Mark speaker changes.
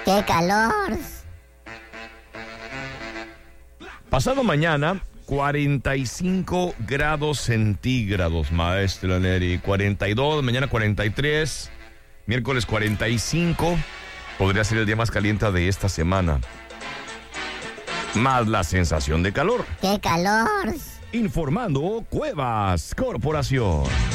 Speaker 1: ¡Qué calor!
Speaker 2: Pasado mañana, 45 grados centígrados, maestra Neri. 42, mañana 43, miércoles 45. Podría ser el día más caliente de esta semana. Más la sensación de calor.
Speaker 1: ¡Qué calor!
Speaker 2: Informando Cuevas Corporación.